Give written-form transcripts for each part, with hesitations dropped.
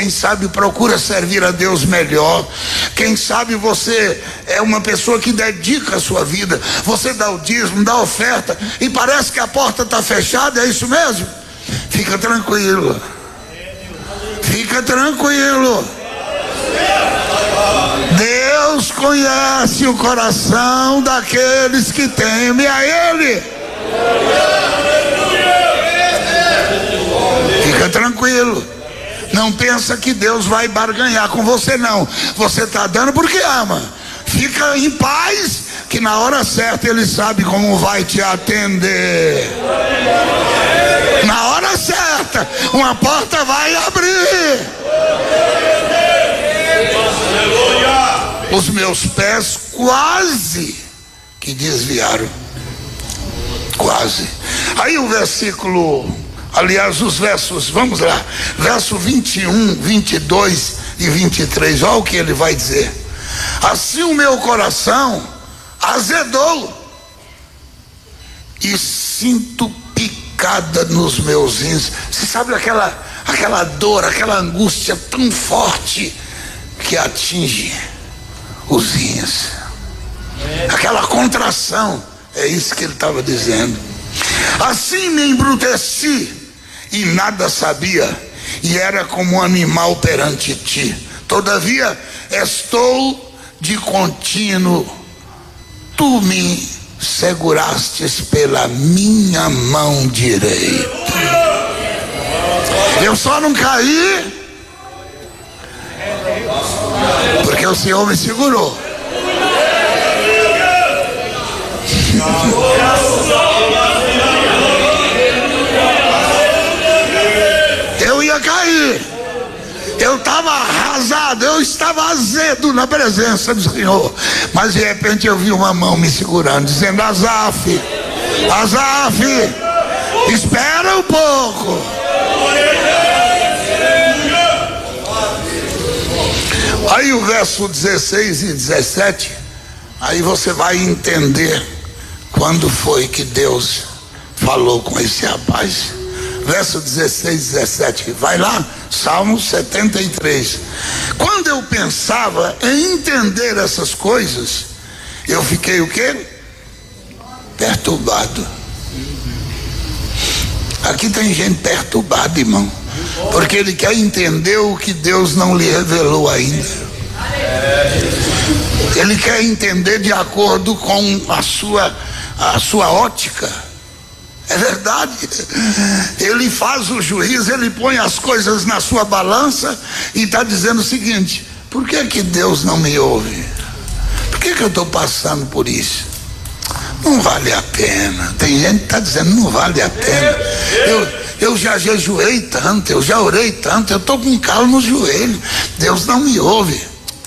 Quem sabe procura servir a Deus melhor. Quem sabe você é uma pessoa que dedica a sua vida. Você dá o dízimo, dá a oferta e parece que a porta está fechada. É isso mesmo? Fica tranquilo. Fica tranquilo. Deus conhece o coração daqueles que temem a Ele. Fica tranquilo. Não pensa que Deus vai barganhar com você, não. Você está dando porque ama. Fica em paz, que na hora certa Ele sabe como vai te atender. Na hora certa, uma porta vai abrir. Os meus pés quase que desviaram. Quase. Aí o versículo, aliás, os versos, vamos lá, verso 21, 22 e 23, olha o que ele vai dizer. Assim o meu coração azedou e sinto picada nos meus rins. Você sabe aquela dor, aquela angústia tão forte que atinge os rins, aquela contração. É isso que ele estava dizendo. Assim me embruteci e nada sabia, e era como um animal perante ti. Todavia estou de contínuo, tu me segurastes pela minha mão direita. Eu só não caí porque o Senhor me segurou. Eu ia cair. Eu estava arrasado, eu estava azedo na presença do Senhor. Mas de repente eu vi uma mão me segurando, dizendo: Asaf, Asaf, espera um pouco. Aí o verso 16 e 17, aí você vai entender quando foi que Deus falou com esse rapaz. Verso 16 e 17, vai lá, Salmo 73. Quando eu pensava em entender essas coisas, eu fiquei o quê? Perturbado. Aqui tem gente perturbada, irmão, porque ele quer entender o que Deus não lhe revelou ainda. Ele quer entender de acordo com a sua ótica. É verdade. Ele faz o juízo, ele põe as coisas na sua balança e está dizendo o seguinte: por que Deus não me ouve? Por que eu estou passando por isso? Não vale a pena. Tem gente que está dizendo: não vale a pena. Eu já jejuei tanto, eu já orei tanto, eu estou com um calo no joelho, Deus não me ouve.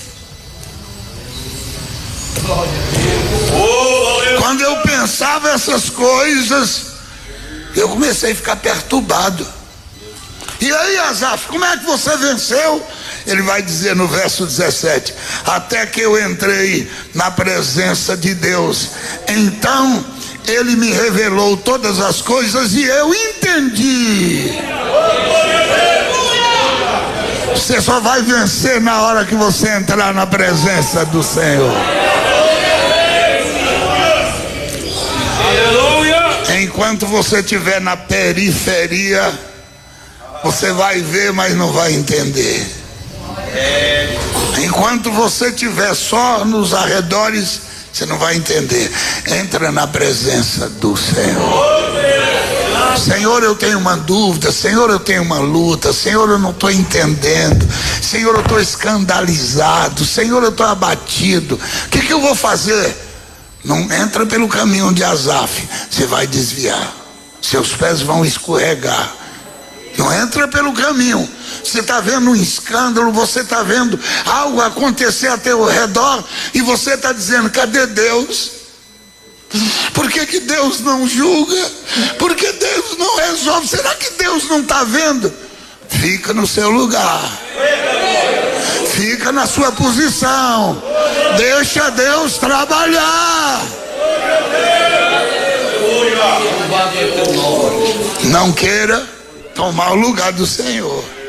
Quando eu pensava essas coisas, eu comecei a ficar perturbado. E aí, Asaf, como é que você venceu? Ele vai dizer no verso 17: até que eu entrei na presença de Deus, então ele me revelou todas as coisas e eu entendi. Você só vai vencer na hora que você entrar na presença do Senhor. Enquanto você estiver na periferia, você vai ver, mas não vai entender. Enquanto você estiver só nos arredores, você não vai entender. Entra na presença do Senhor. Senhor, eu tenho uma dúvida. Senhor, eu tenho uma luta. Senhor, eu não estou entendendo. Senhor, eu estou escandalizado. Senhor, eu estou abatido. O que eu vou fazer? Não entra pelo caminho de Asaf, você vai desviar, seus pés vão escorregar. Não entra pelo caminho. Você está vendo um escândalo, você está vendo algo acontecer a teu redor e você está dizendo: cadê Deus? Por que Deus não julga? Por que Deus não resolve? Será que Deus não está vendo? Fica no seu lugar, fica na sua posição, deixa Deus trabalhar. Não queira tomar o lugar do Senhor.